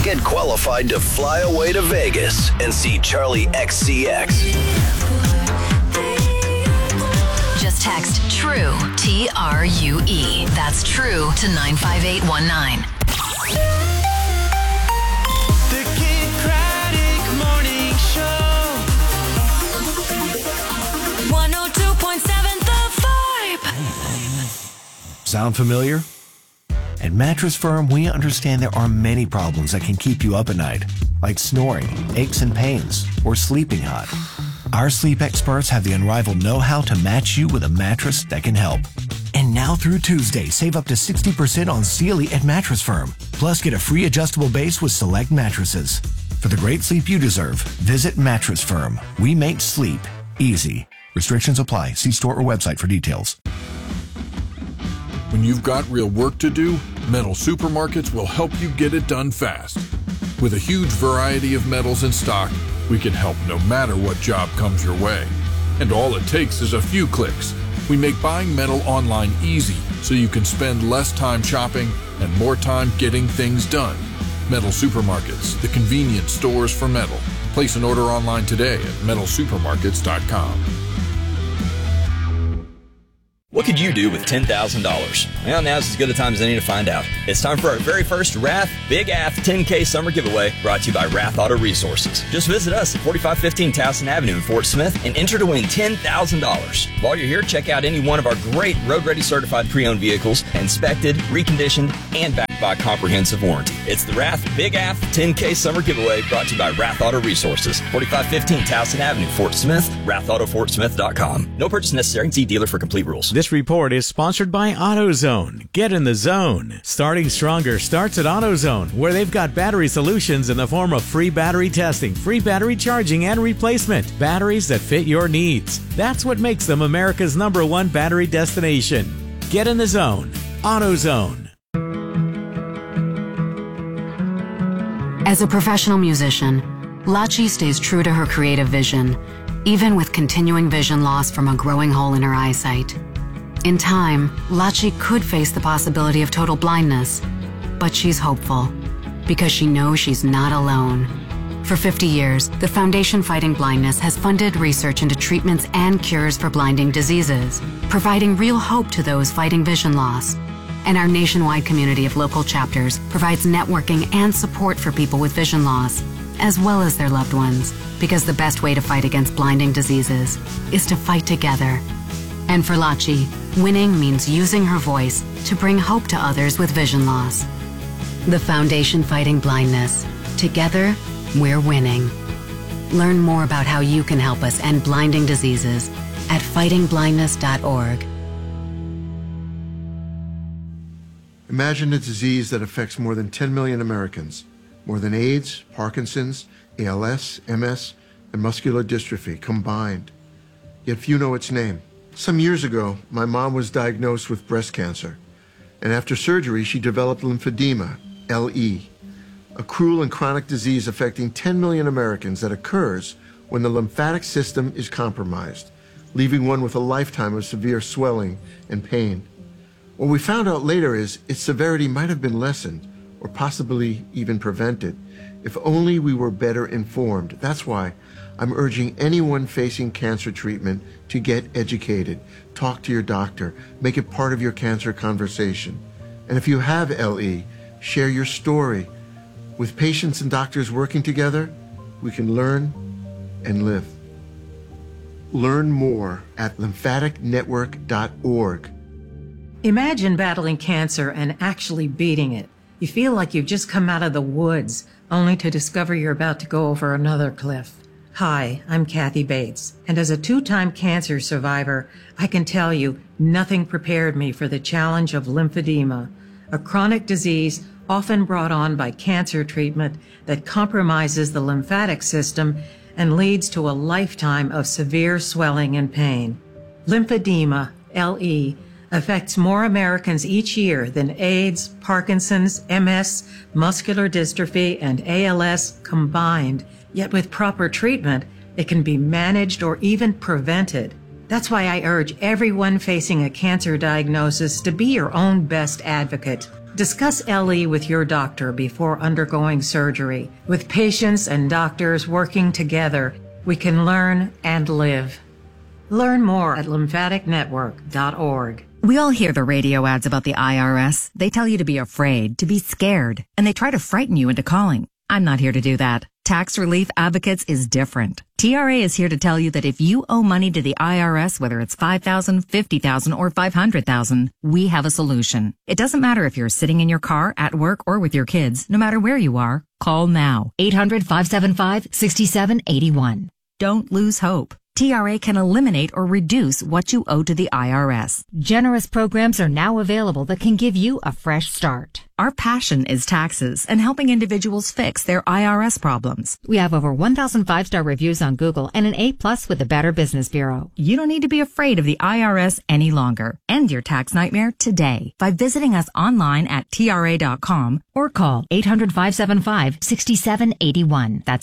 Get qualified to fly away to Vegas and see Charlie XCX. Just text TRUE, TRUE. That's TRUE to 95819. The Kid Craddock Morning Show. 102.7 The Vibe. Sound familiar? At Mattress Firm, we understand there are many problems that can keep you up at night, like snoring, aches and pains, or sleeping hot. Our sleep experts have the unrivaled know-how to match you with a mattress that can help. And now through Tuesday, save up to 60% on Sealy at Mattress Firm. Plus, get a free adjustable base with select mattresses. For the great sleep you deserve, visit Mattress Firm. We make sleep easy. Restrictions apply. See store or website for details. When you've got real work to do, Metal Supermarkets will help you get it done fast. With a huge variety of metals in stock, we can help no matter what job comes your way. And all it takes is a few clicks. We make buying metal online easy so you can spend less time shopping and more time getting things done. Metal Supermarkets, the convenience stores for metal. Place an order online today at metalsupermarkets.com. What could you do with $10,000? Well, now's as good a time as any to find out. It's time for our very first Rath Big Ath 10K Summer Giveaway, brought to you by Rath Auto Resources. Just visit us at 4515 Towson Avenue in Fort Smith and enter to win $10,000. While you're here, check out any one of our great road-ready certified pre-owned vehicles, inspected, reconditioned, and backed by a comprehensive warranty. It's the Rath Big Ath 10K Summer Giveaway, brought to you by Rath Auto Resources, 4515 Towson Avenue, Fort Smith, rathautofortsmith.com. No purchase necessary. See dealer for complete rules. This report is sponsored by AutoZone. Get in the zone. Starting stronger starts at AutoZone, where they've got battery solutions in the form of free battery testing, free battery charging, and replacement. Batteries that fit your needs. That's what makes them America's #1 battery destination. Get in the zone. AutoZone. As a professional musician, Lachi stays true to her creative vision, even with continuing vision loss from a growing hole in her eyesight. In time, Lachi could face the possibility of total blindness, but she's hopeful because she knows she's not alone. For 50 years, the Foundation Fighting Blindness has funded research into treatments and cures for blinding diseases, providing real hope to those fighting vision loss. And our nationwide community of local chapters provides networking and support for people with vision loss, as well as their loved ones, because the best way to fight against blinding diseases is to fight together. And for Lachi, winning means using her voice to bring hope to others with vision loss. The Foundation Fighting Blindness. Together, we're winning. Learn more about how you can help us end blinding diseases at fightingblindness.org. Imagine a disease that affects more than 10 million Americans, more than AIDS, Parkinson's, ALS, MS, and muscular dystrophy combined. Yet few know its name. Some years ago, my mom was diagnosed with breast cancer, and after surgery, she developed lymphedema, LE, a cruel and chronic disease affecting 10 million Americans that occurs when the lymphatic system is compromised, leaving one with a lifetime of severe swelling and pain. What we found out later is its severity might have been lessened or possibly even prevented if only we were better informed. That's why I'm urging anyone facing cancer treatment to get educated. Talk to your doctor. Make it part of your cancer conversation. And if you have LE, share your story. With patients and doctors working together, we can learn and live. Learn more at lymphaticnetwork.org. Imagine battling cancer and actually beating it. You feel like you've just come out of the woods, only to discover you're about to go over another cliff. Hi, I'm Kathy Bates, and as a 2-time cancer survivor, I can tell you nothing prepared me for the challenge of lymphedema, a chronic disease often brought on by cancer treatment that compromises the lymphatic system and leads to a lifetime of severe swelling and pain. Lymphedema, LE, affects more Americans each year than AIDS, Parkinson's, MS, muscular dystrophy, and ALS combined. Yet with proper treatment, it can be managed or even prevented. That's why I urge everyone facing a cancer diagnosis to be your own best advocate. Discuss LE with your doctor before undergoing surgery. With patients and doctors working together, we can learn and live. Learn more at lymphaticnetwork.org. We all hear the radio ads about the IRS. They tell you to be afraid, to be scared, and they try to frighten you into calling. I'm not here to do that. Tax Relief Advocates is different. TRA is here to tell you that if you owe money to the IRS, whether it's $5,000, $50,000, or $500,000, we have a solution. It doesn't matter if you're sitting in your car, at work, or with your kids. No matter where you are, call now. 800-575-6781. Don't lose hope. TRA can eliminate or reduce what you owe to the IRS. Generous programs are now available that can give you a fresh start. Our passion is taxes and helping individuals fix their IRS problems. We have over 1,000 5-star reviews on Google and an A+ with the Better Business Bureau. You don't need to be afraid of the IRS any longer. End your tax nightmare today by visiting us online at TRA.com or call 800-575-6781. That's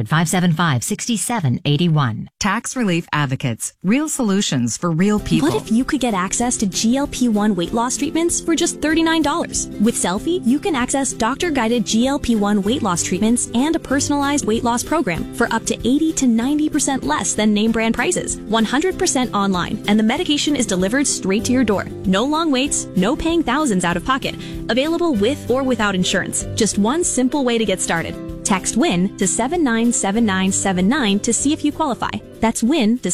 800-575-6781. Tax Relief Advocates. Real solutions for real people. What if you could get access to GLP-1 weight loss treatments for just $39? With Selfie, you can access doctor-guided GLP-1 weight loss treatments and a personalized weight loss program for up to 80 to 90% less than name brand prices. 100% online, and the medication is delivered straight to your door. No long waits, no paying thousands out of pocket. Available with or without insurance. Just one simple way to get started. Text WIN to 797979 to see if you qualify. That's WIN to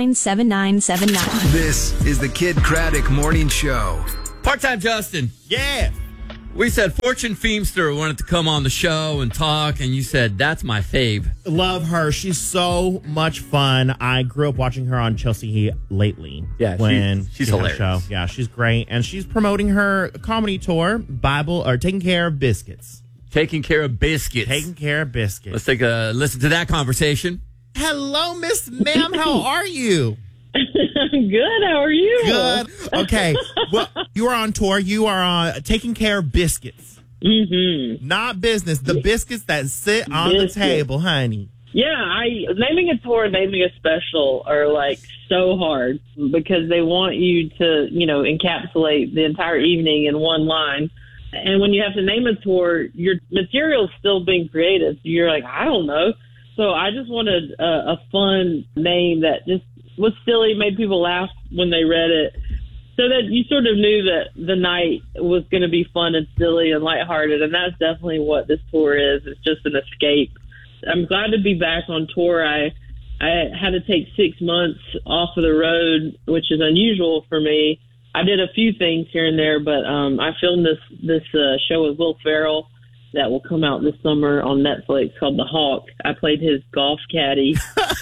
797979. This is the Kid Craddock Morning Show. Part-time Justin. Yeah. We said Fortune Feimster wanted to come on the show and talk, and you said, that's my fave. Love her. She's so much fun. I grew up watching her on Chelsea lately. Yeah, she's hilarious. Show. Yeah, she's great. And she's promoting her comedy tour, Taking Care of Biscuits. Taking Care of Biscuits. Taking Care of Biscuits. Let's take a listen to that conversation. Hello, Miss Ma'am. How are you? Good. How are you? Good. Okay. Well, you are on tour. You are Taking Care of Biscuits. Mm-hmm. Not business. The biscuits that sit on the table, honey. Yeah, naming a tour, naming a special are like so hard because they want you to, encapsulate the entire evening in one line. And when you have to name a tour, your material's still being created. So you're like, I don't know. So I just wanted a fun name that just was silly, made people laugh when they read it, so that you sort of knew that the night was going to be fun and silly and lighthearted. And that's definitely what this tour is. It's just an escape. I'm glad to be back on tour. I had to take 6 months off of the road, which is unusual for me. I did a few things here and there, but I filmed this show with Will Ferrell that will come out this summer on Netflix called The Hawk. I played his golf caddy.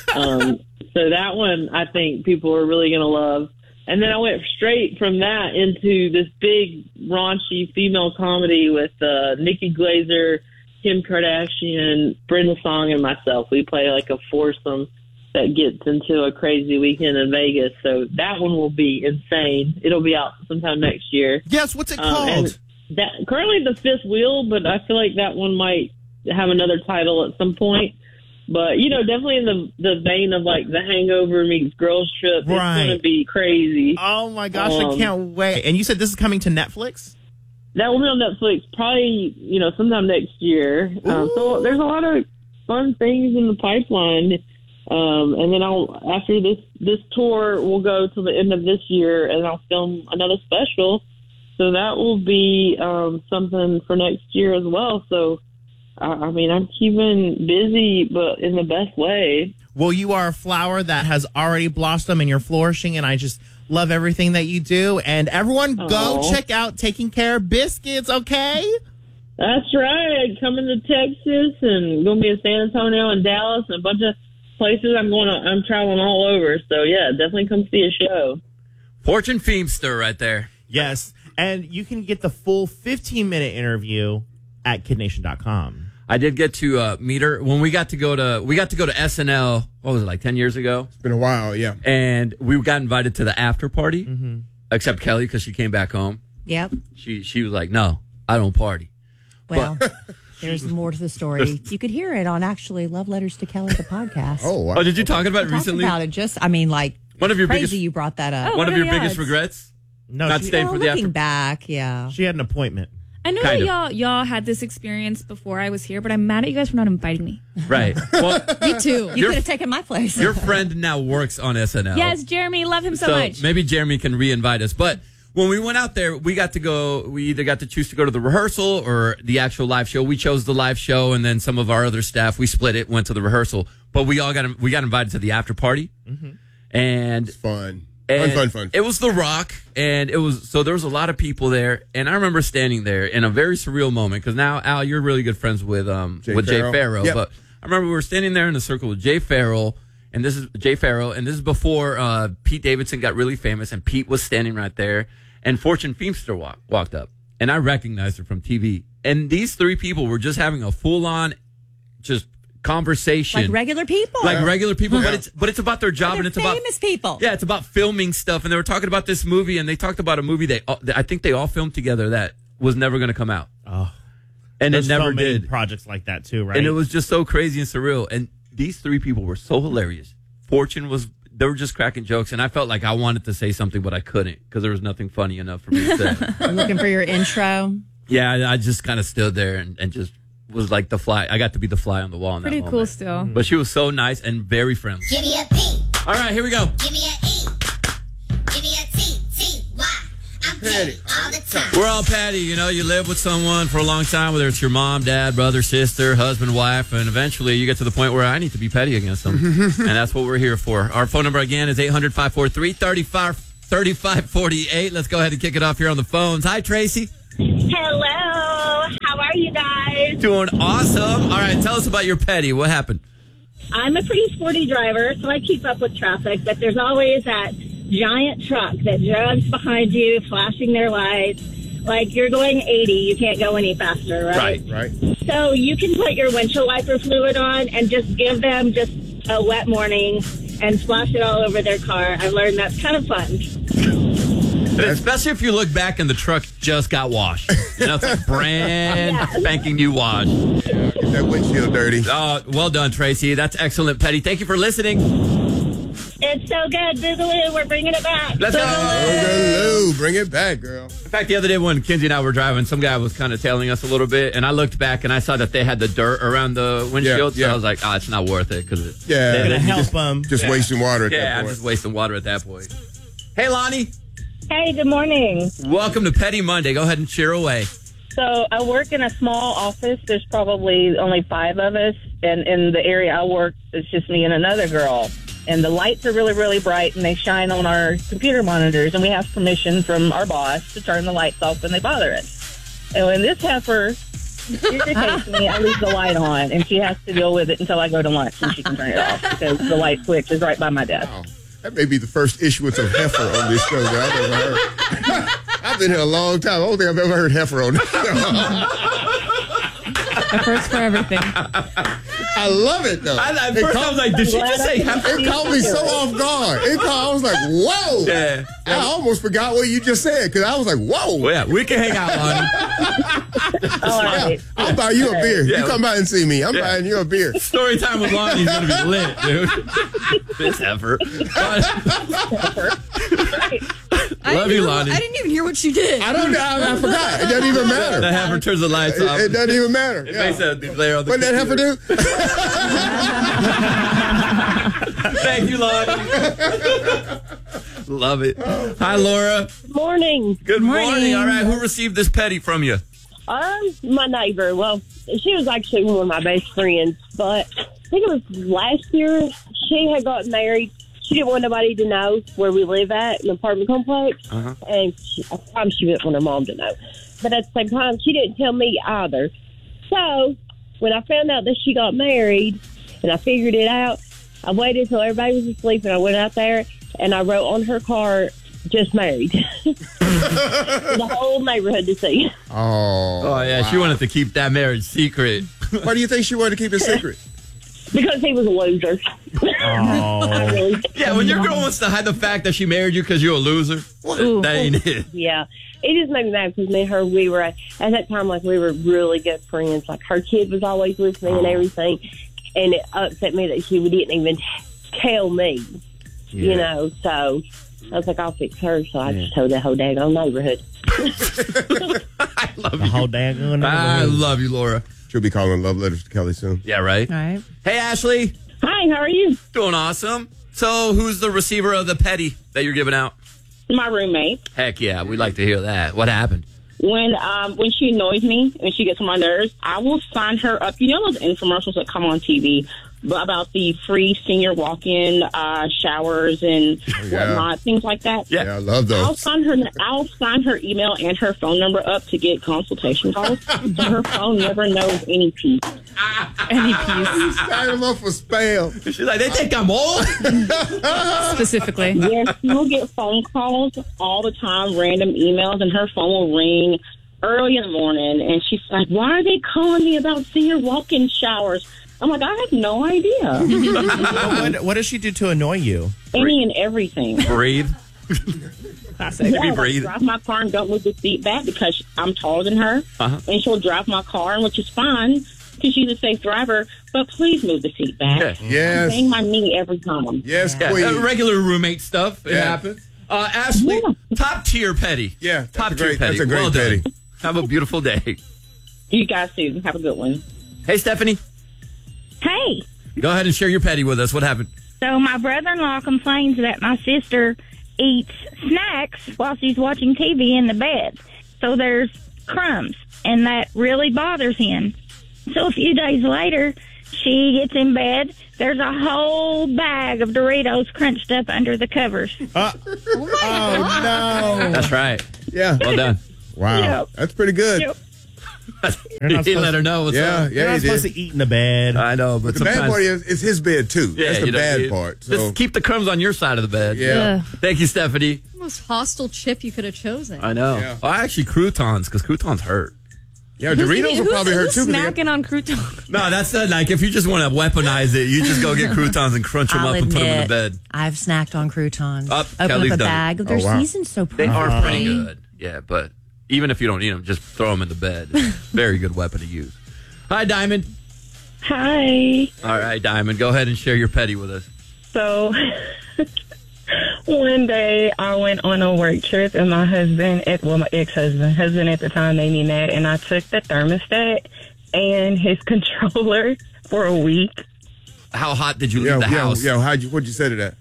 So that one I think people are really going to love. And then I went straight from that into this big raunchy female comedy with Nikki Glaser, Kim Kardashian, Brenda Song, and myself. We play like a foursome that gets into a crazy weekend in Vegas. So that one will be insane. It'll be out sometime next year. Yes, what's it called? Currently The Fifth Wheel, but I feel like that one might have another title at some point. But, definitely in the vein of like The Hangover meets Girls Trip. Right. It's going to be crazy. Oh, my gosh, I can't wait. And you said this is coming to Netflix? That will be on Netflix probably, sometime next year. So there's a lot of fun things in the pipeline. And then after this tour, we'll go to the end of this year, and I'll film another special. So that will be something for next year as well. So, I'm keeping busy, but in the best way. Well, you are a flower that has already blossomed, and you're flourishing, and I just love everything that you do. And everyone go check out Taking Care of Biscuits, okay? That's right. Coming to Texas and going to be in San Antonio and Dallas and a bunch of places. I'm traveling all over. So, yeah, definitely come see a show. Fortune Feimster right there. Yes. And you can get the full 15-minute interview at kidnation.com. I did get to meet her when we got to go to SNL. What was it, like 10 years ago? It's been a while, yeah. And we got invited to the after party, except Kelly because she came back home. Yep. She was like, "No, I don't party." Well, there's more to the story. You could hear it on actually Love Letters to Kelly, the podcast. Oh, wow. Oh, did you talk about it recently? About it, One of your Crazy biggest, you brought that up. one of your biggest regrets? No, Not staying Well, for the looking after. back, yeah. She had an appointment. I know Kind that y'all had this experience before I was here, but I'm mad at you guys for not inviting me. Right. Well, Me too. You Your- could have taken my place. your friend now works on SNL. Yes, Jeremy, love him so much. Maybe Jeremy can re-invite us. But when we went out there, we either got to choose to go to the rehearsal or the actual live show. We chose the live show, and then some of our other staff, we split it, went to the rehearsal. But we got invited to the after party. Mm-hmm. And Fun. And Fun. It was The Rock, and there was a lot of people there, and I remember standing there in a very surreal moment because now, Al, you're really good friends with Jay Farrell, Yep. but I remember we were standing there in a circle with Jay Farrell, and this is before Pete Davidson got really famous, and Pete was standing right there, and Fortune Feimster walked up, and I recognized her from TV, and these three people were just having a full on, just conversation Like regular people. but it's about their job, and it's about famous people. yeah, it's about filming stuff, and they were talking about this movie, and they talked about a movie I think they all filmed together that was never going to come out. Oh, and there's it never so many did. projects like that too, right? And it was just so crazy and surreal. And these three people were so hilarious. They were just cracking jokes, and I felt like I wanted to say something, but I couldn't because there was nothing funny enough for me to say. I'm looking for your intro. Yeah, I just kind of stood there and just was like the fly. I got to be the fly on the wall in that Pretty cool moment. still. But she was so nice and very friendly. Give me a P. All right, here we go. Give me a E. Give me a T. T-Y. I'm petty all the time. We're all petty. You know, you live with someone for a long time, whether it's your mom, dad, brother, sister, husband, wife, and eventually you get to the point where I need to be petty against them. And that's what we're here for. Our phone number again is 800-543-3548. Let's go ahead and kick it off here on the phones. Hi, Tracy. Hello. How are you guys? Doing awesome. All right, tell us about your petty. What happened? I'm a pretty sporty driver, so I keep up with traffic, but there's always that giant truck that jogs behind you, flashing their lights. Like you're going 80, you can't go any faster, right? Right. So you can put your windshield wiper fluid on and just give them just a wet morning and splash it all over their car. I've learned that's kind of fun. Especially if you look back and the truck just got washed. You know, it's like brand spanking new wash. Yeah, get that windshield dirty. Well done, Tracy. That's excellent, Petty. Thank you for listening. It's so good, Boogaloo. We're bringing it back. Let's go. Boogaloo. Bring it back, girl. In fact, the other day when Kinsey and I were driving, some guy was kind of tailing us a little bit, and I looked back and I saw that they had the dirt around the windshield, so I was like, it's not worth it because they're going to help them. Just wasting water at that I'm point. just wasting water at that point. Hey, Lonnie. Hey, good morning. Welcome to Petty Monday. Go ahead and cheer away. So I work in a small office. There's probably only 5 of us. And in the area I work, it's just me and another girl. And the lights are really, really bright, and they shine on our computer monitors. And we have permission from our boss to turn the lights off when they bother us. And when this heifer irritates me, I leave the light on, and she has to deal with it until I go to lunch, and she can turn it off because the light switch is right by my desk. Wow. That may be the first issuance of heifer on this show that I've ever heard. I've been here a long time. I don't think I've ever heard heifer on this show. A first for everything. I love it, though. At first I was like, did she just say heifer? It caught me so off guard. I was like, whoa. Yeah. I almost forgot what you just said because I was like, whoa. Well, yeah, we can hang out, Lonnie. All right. I'll buy you a beer. Yeah. You come by and see me. I'm buying you a beer. Story time with Lonnie's going to be lit, dude. This heifer. Love you, Lonnie. I didn't even hear what you did. I forgot. It doesn't even matter. The heifer turns the lights off. It doesn't even matter. It makes a glare on the What did that heifer do? Thank you, Lonnie. Love it. Hi, Laura. Morning. Good morning. All right, who received this petty from you? My neighbor. Well, she was actually one of my best friends, but I think it was last year she had gotten married. She didn't want nobody to know where we live at, an apartment complex, and I promise she didn't want her mom to know. But at the same time, she didn't tell me either. So when I found out that she got married and I figured it out, I waited till everybody was asleep and I went out there and I wrote on her car, just married. The whole neighborhood to see. Oh, yeah. Wow. She wanted to keep that marriage secret. Why do you think she wanted to keep it secret? Because he was a loser. Oh. Yeah, when your girl wants to hide the fact that she married you because you're a loser, that ain't it. Yeah. It just made me mad because me and her, we were, at that time, like, we were really good friends. Like, her kid was always with me and everything. And it upset me that she didn't even tell me. you know, so I was like, I'll fix her. So I just told the whole daggone neighborhood. The whole daggone I love you, Laura. She'll be calling love letters to Kelly soon. Yeah, right? All right. Hey, Ashley. Hi, how are you? Doing awesome. So, who's the receiver of the petty that you're giving out? My roommate. Heck yeah, we'd like to hear that. What happened? When she annoys me and she gets on my nerves, I will sign her up. You know those infomercials that come on TV about the free senior walk-in showers and whatnot, things like that? Yeah, I love those. I'll sign her email and her phone number up to get consultation calls. So her phone never knows any peace. Any piece. Sign them up for spam. She's like, they think I'm old? Specifically. Yes, you'll get phone calls all the time, random emails, and her phone will ring early in the morning. And she's like, why are they calling me about senior walk-in showers? I'm like, I have no idea. What does she do to annoy you? Any and everything. Breathe. Breathe. Drive my car and don't move the seat back because I'm taller than her. And she'll drive my car, which is fine because she's a safe driver, but please move the seat back. Yes. Bang my knee every time. Yes, queen. Regular roommate stuff. It happens. Ashley, top tier petty. Yeah, top tier petty. That's a great well petty. done. Have a beautiful day. You guys too. Have a good one. Hey, Stephanie. Hey. Go ahead and share your petty with us. What happened? So my brother-in-law complains that my sister eats snacks while she's watching TV in the bed. So there's crumbs, and that really bothers him. So a few days later, she gets in bed. There's a whole bag of Doritos crunched up under the covers. Oh, no. That's right. Yeah. Well done. Wow. Yep. That's pretty good. Yep. He let her know what's up. You're not supposed to eat in the bed. I know, but The bad sometimes... part is his bed, too. Yeah, That's the you know, bad part. So. Just keep the crumbs on your side of the bed. Yeah. Thank you, Stephanie. Most hostile chip you could have chosen. I know. Yeah. Oh, actually, croutons, because croutons hurt. Yeah, Doritos will probably hurt, too. Who's snacking on croutons? No, that's like if you just want to weaponize it, you just go get croutons and crunch them I'll up and put them in the admit, bed. I've snacked on croutons. Up, Open Kelly's up a done bag. it. They're Oh, wow. seasoned so They perfectly. are pretty good. Yeah, but even if you don't eat them, just throw them in the bed. Very good weapon to use. Hi, Diamond. Hi. All right, Diamond, go ahead and share your petty with us. So one day I went on a work trip and my ex-husband at the time made me mad, and I took the thermostat and his controller for a week. How hot did you leave the house? What'd you say to that?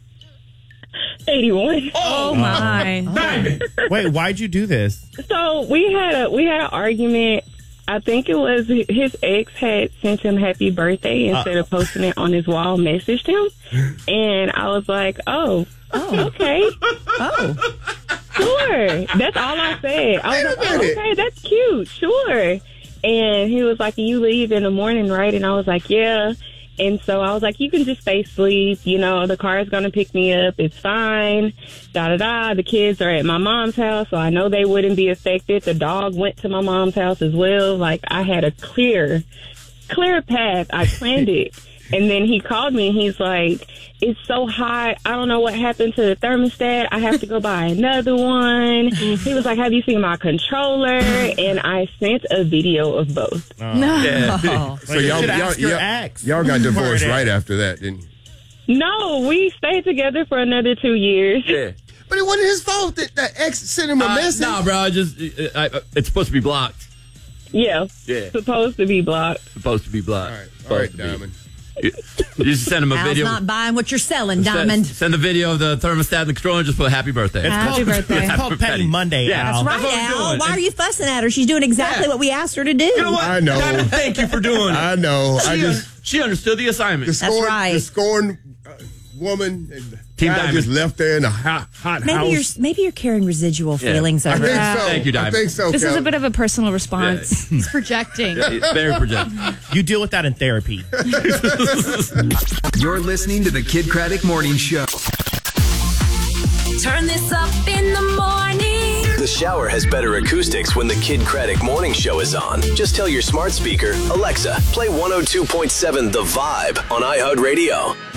81. Oh my. Diamond. Wait, why'd you do this? So we had an argument. I think it was his ex had sent him happy birthday instead of posting it on his wall, messaged him. And I was like, oh, okay. Oh. Sure. That's all I said. I was like, okay, that's cute. Sure. And he was like, you leave in the morning, right? And I was like, yeah. And so I was like, you can just stay asleep. You know, the car is going to pick me up. It's fine. Da-da-da. The kids are at my mom's house, so I know they wouldn't be affected. The dog went to my mom's house as well. Like, I had a clear path. I planned it. And then he called me, and he's like, it's so hot. I don't know what happened to the thermostat. I have to go buy another one. He was like, have you seen my controller? And I sent a video of both. No. Yeah. So y'all got divorced right after that, didn't you? No, we stayed together for another 2 years. Yeah. But it wasn't his fault that ex sent him a message. No, bro. It's supposed to be blocked. Yeah. Yeah. Supposed to be blocked. Supposed to be blocked. All right, Diamond. You just send him a Al's video. not buying what you're selling, Diamond. Send the video of the thermostat and the controller and just put happy birthday. Happy birthday. It's called Petty Monday, Yeah. Al. That's right, Al. Why are you fussing at her? She's doing exactly what we asked her to do. You know what? I know. Diamond, thank you for doing it. I know. She understood the assignment. The scorned woman and Team guy Diamond. just left there in a hot house. Maybe you're carrying residual feelings over it. Thank you, Diamond. I think so, This is Kelly. a bit of a personal response. He's projecting. Very projected. You deal with that in therapy. You're listening to the Kid Craddock Morning Show. Turn this up in the morning. The shower has better acoustics when the Kid Craddock Morning Show is on. Just tell your smart speaker, Alexa, play 102.7 The Vibe on iHeartRadio.